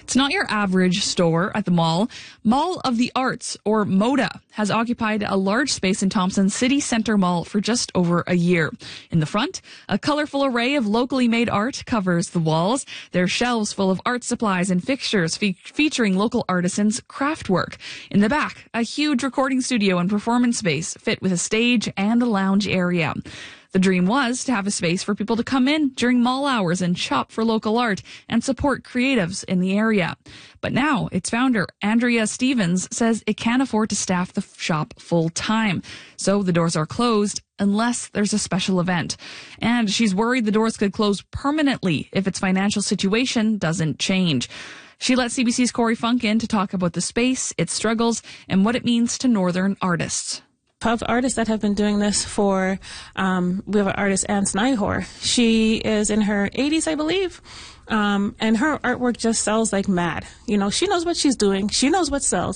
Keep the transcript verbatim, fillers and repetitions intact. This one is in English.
It's not your average store at the mall. Mall of the Arts, or MODA, has occupied a large space in Thompson's City Centre Mall for just over a year. In the front, a colorful array of locally made art covers the walls. There are shelves full of art supplies and fixtures fe- featuring local artisans' craft work. In the back, a huge recording studio and performance space fit with a stage and a lounge area. The dream was to have a space for people to come in during mall hours and shop for local art and support creatives in the area. But now its founder, Andrea Stevens, says it can't afford to staff the shop full time. So the doors are closed unless there's a special event. And she's worried the doors could close permanently if its financial situation doesn't change. She let C B C's Corey Funk in to talk about the space, its struggles, and what it means to Northern artists. Of artists that have been doing this for, um, we have an artist, Anne Snihor. She is in her eighties, I believe, um, and her artwork just sells like mad. You know, she knows what she's doing. She knows what sells.